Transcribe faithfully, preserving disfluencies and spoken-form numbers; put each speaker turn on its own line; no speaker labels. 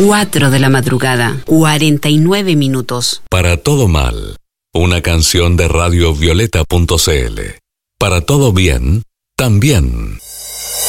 cuatro de la madrugada, cuarenta y nueve minutos.
Para todo mal, una canción de radio violeta punto c l. Para todo bien, también.